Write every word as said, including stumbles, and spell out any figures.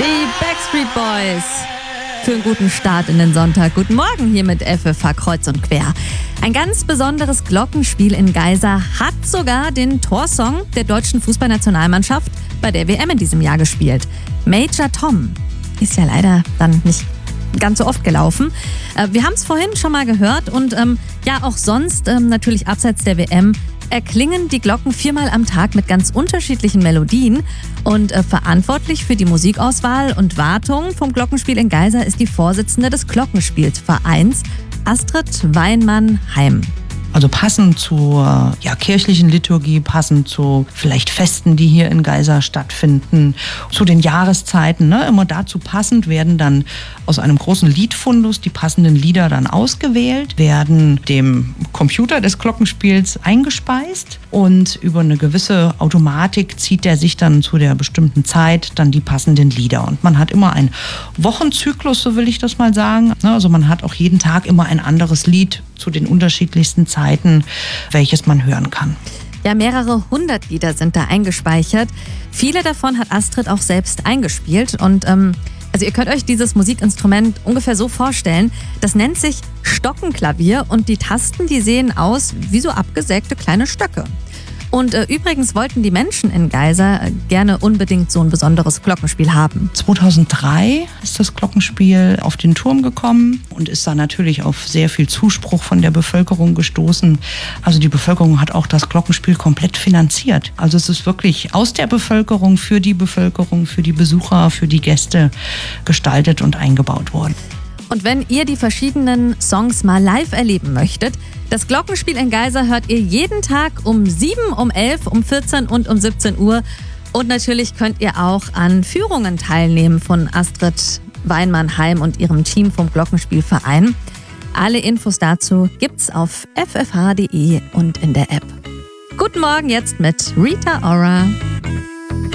Die Backstreet Boys für einen guten Start in den Sonntag. Guten Morgen hier mit F F H Kreuz und Quer. Ein ganz besonderes Glockenspiel in Geisa hat sogar den Torsong der deutschen Fußballnationalmannschaft bei der W M in diesem Jahr gespielt. Major Tom ist ja leider dann nicht ganz so oft gelaufen. Äh, wir haben es vorhin schon mal gehört und ähm, ja auch sonst ähm, natürlich abseits der W M erklingen die Glocken viermal am Tag mit ganz unterschiedlichen Melodien. Und äh, verantwortlich für die Musikauswahl und Wartung vom Glockenspiel in Geisa ist die Vorsitzende des Glockenspielvereins, Astrid Weinmann-Heim. Also passend zur ja, kirchlichen Liturgie, passend zu vielleicht Festen, die hier in Geisa stattfinden, zu den Jahreszeiten, ne, immer dazu passend werden dann aus einem großen Liedfundus die passenden Lieder dann ausgewählt, werden dem Computer des Glockenspiels eingespeist und über eine gewisse Automatik zieht er sich dann zu der bestimmten Zeit dann die passenden Lieder. Und man hat immer einen Wochenzyklus, so will ich das mal sagen. Also man hat auch jeden Tag immer ein anderes Lied zu den unterschiedlichsten Zeiten, welches man hören kann. Ja, mehrere hundert Lieder sind da eingespeichert. Viele davon hat Astrid auch selbst eingespielt. Und ähm, also ihr könnt euch dieses Musikinstrument ungefähr so vorstellen. Das nennt sich Stockenklavier und die Tasten, die sehen aus wie so abgesägte kleine Stöcke. Und äh, übrigens wollten die Menschen in Geisa äh, gerne unbedingt so ein besonderes Glockenspiel haben. zweitausenddrei ist das Glockenspiel auf den Turm gekommen und ist da natürlich auf sehr viel Zuspruch von der Bevölkerung gestoßen. Also die Bevölkerung hat auch das Glockenspiel komplett finanziert. Also es ist wirklich aus der Bevölkerung, für die Bevölkerung, für die Besucher, für die Gäste gestaltet und eingebaut worden. Und wenn ihr die verschiedenen Songs mal live erleben möchtet, das Glockenspiel in Geisa hört ihr jeden Tag um sieben, um elf, um vierzehn und um siebzehn Uhr. Und natürlich könnt ihr auch an Führungen teilnehmen von Astrid Weinmann-Heim und ihrem Team vom Glockenspielverein. Alle Infos dazu gibt's auf f f h punkt d e und in der App. Guten Morgen jetzt mit Rita Ora.